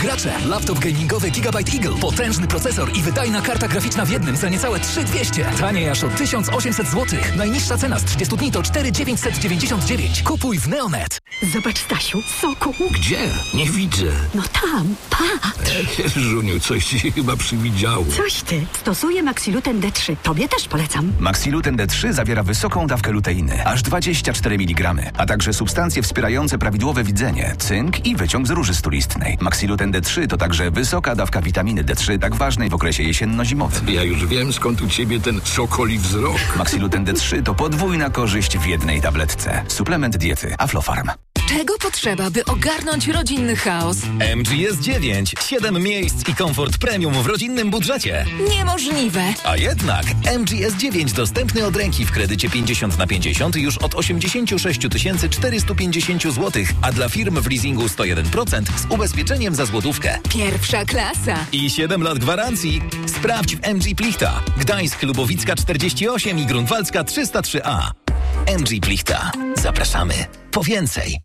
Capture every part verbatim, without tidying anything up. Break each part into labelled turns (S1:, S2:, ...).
S1: gracze. Laptop gamingowy Gigabyte Eagle. Potężny procesor i wydajna karta graficzna w jednym za niecałe trzy tysiące dwieście. Taniej aż o tysiąc osiemset złotych. Najniższa cena z trzydziestu dni to cztery tysiące dziewięćset dziewięćdziesiąt dziewięć. Kupuj w Neonet.
S2: Zobacz, Stasiu, soku.
S3: Gdzie? Nie widzę.
S2: No tam, patrz.
S3: Żuniu, coś ci się chyba przywidziało.
S2: Coś ty. Stosuję Maxiluten D trzy. Tobie też polecam.
S4: Maxiluten D trzy zawiera wysoką dawkę luteiny, aż dwadzieścia cztery miligramy, a także substancje wspierające prawidłowe widzenie, cynk i wyciąg z róży stulistnej. Maxiluten D trzy to także wysoka dawka witaminy D trzy, tak ważnej w okresie jesienno-zimowym.
S3: Ja już wiem, skąd u ciebie ten sokoli wzrok.
S4: Maxiluten D trzy to podwójna korzyść w jednej tabletce. Suplement diety Aflofarm.
S5: Czego potrzeba, by ogarnąć rodzinny chaos?
S6: M G S dziewięć. siedem miejsc i komfort premium w rodzinnym budżecie.
S5: Niemożliwe.
S6: A jednak M G S dziewięć dostępny od ręki w kredycie pięćdziesiąt na pięćdziesiąt już od osiemdziesiąt sześć tysięcy czterysta pięćdziesiąt złotych, a dla firm w leasingu sto jeden procent z ubezpieczeniem za złotówkę.
S5: Pierwsza klasa.
S6: I siedem lat gwarancji. Sprawdź w M G Plichta. Gdańsk, Lubowicka czterdzieści osiem i Grunwaldzka trzysta trzy A. M G Plichta. Zapraszamy po więcej.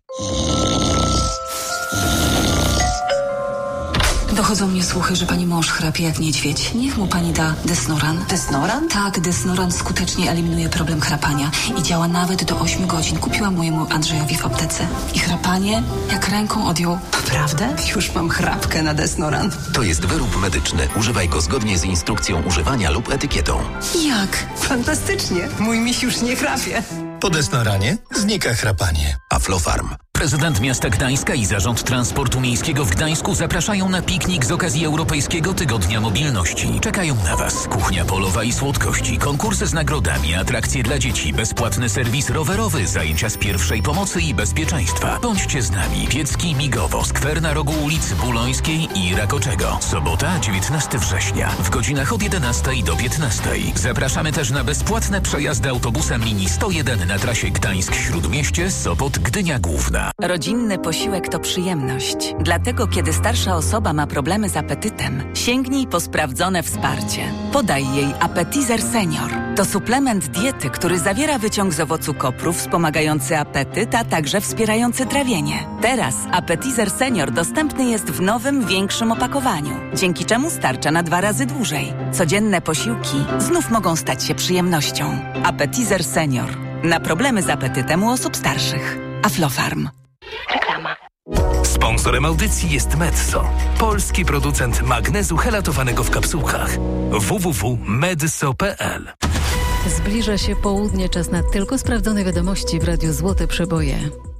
S7: Dochodzą mnie słuchy, że pani mąż chrapie jak niedźwiedź. Niech mu pani da Desnoran.
S8: Desnoran?
S7: Tak, Desnoran skutecznie eliminuje problem chrapania i działa nawet do ośmiu godzin. Kupiłam mojemu Andrzejowi w aptece. I chrapanie jak ręką odjął.
S8: Naprawdę? Już mam chrapkę na Desnoran.
S9: To jest wyrób medyczny. Używaj go zgodnie z instrukcją używania lub etykietą.
S7: Jak?
S8: Fantastycznie. Mój miś już nie chrapie.
S10: Po Desnoranie znika chrapanie.
S9: Aflofarm.
S1: Prezydent miasta Gdańska i Zarząd Transportu Miejskiego w Gdańsku zapraszają na piknik z okazji Europejskiego Tygodnia Mobilności. Czekają na Was kuchnia polowa i słodkości, konkursy z nagrodami, atrakcje dla dzieci, bezpłatny serwis rowerowy, zajęcia z pierwszej pomocy i bezpieczeństwa. Bądźcie z nami. Piecki Migowo, skwer na rogu ulicy Bulońskiej i Rakoczego. Sobota, dziewiętnastego września, w godzinach od jedenastej do piętnastej. Zapraszamy też na bezpłatne przejazdy autobusem linii sto jeden na trasie Gdańsk-Śródmieście, Sopot-Gdynia Główna.
S11: Rodzinny posiłek to przyjemność. Dlatego, kiedy starsza osoba ma problemy z apetytem, sięgnij po sprawdzone wsparcie. Podaj jej Appetizer Senior. To suplement diety, który zawiera wyciąg z owocu kopru wspomagający apetyt, a także wspierający trawienie. Teraz Appetizer Senior dostępny jest w nowym, większym opakowaniu, dzięki czemu starcza na dwa razy dłużej. Codzienne posiłki znów mogą stać się przyjemnością. Appetizer Senior. Na problemy z apetytem u osób starszych. Aflofarm.
S12: Reklama. Sponsorem audycji jest Medso, polski producent magnezu helatowanego w kapsułkach. w w w kropka medso kropka p l.
S13: Zbliża się południe, czas na tylko sprawdzone wiadomości w Radiu Złote Przeboje.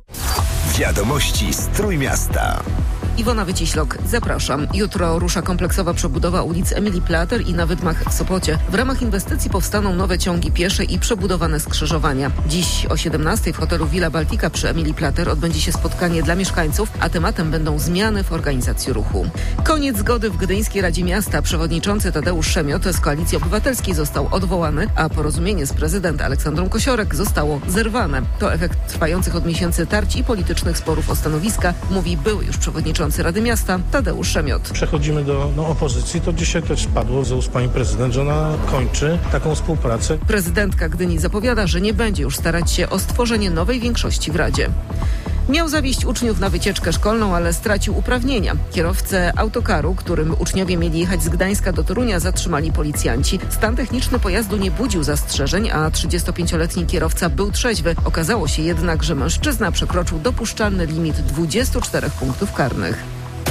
S14: Wiadomości z Trójmiasta.
S15: Iwona Wyciślok, zapraszam. Jutro rusza kompleksowa przebudowa ulic Emilii Plater i na Wydmach w Sopocie. W ramach inwestycji powstaną nowe ciągi piesze i przebudowane skrzyżowania. Dziś o siedemnastej w hotelu Villa Baltica przy Emilii Plater odbędzie się spotkanie dla mieszkańców, a tematem będą zmiany w organizacji ruchu. Koniec zgody w Gdyńskiej Radzie Miasta. Przewodniczący Tadeusz Szemiot z Koalicji Obywatelskiej został odwołany, a porozumienie z prezydent Aleksandrą Kosiorek zostało zerwane. To efekt trwających od miesięcy tarć i politycznych sporów o stanowiska, mówi były już przewodniczący Rady Miasta Tadeusz Szemiot.
S16: Przechodzimy do no, opozycji. To dzisiaj też padło z ust pani prezydent, że ona kończy taką współpracę.
S15: Prezydentka Gdyni zapowiada, że nie będzie już starać się o stworzenie nowej większości w Radzie. Miał zawieźć uczniów na wycieczkę szkolną, ale stracił uprawnienia. Kierowcę autokaru, którym uczniowie mieli jechać z Gdańska do Torunia, zatrzymali policjanci. Stan techniczny pojazdu nie budził zastrzeżeń, a trzydziestopięcioletni kierowca był trzeźwy. Okazało się jednak, że mężczyzna przekroczył dopuszczalny limit dwudziestu czterech punktów karnych.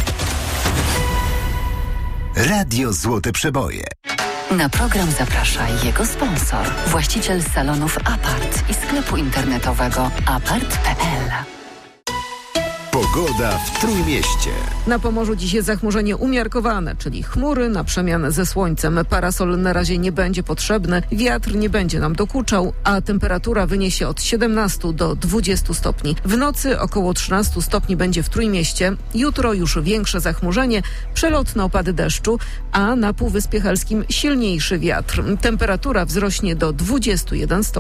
S14: Radio Złote Przeboje.
S11: Na program zaprasza jego sponsor, właściciel salonów Apart i sklepu internetowego apart kropka p l.
S14: Pogoda w Trójmieście.
S15: Na Pomorzu dziś jest zachmurzenie umiarkowane, czyli chmury na przemian ze słońcem. Parasol na razie nie będzie potrzebny, wiatr nie będzie nam dokuczał, a temperatura wyniesie od siedemnastu do dwudziestu stopni. W nocy około trzynastu stopni będzie w Trójmieście. Jutro już większe zachmurzenie, przelotne opady deszczu, a na Półwyspie Helskim silniejszy wiatr. Temperatura wzrośnie do dwudziestu jeden stopni.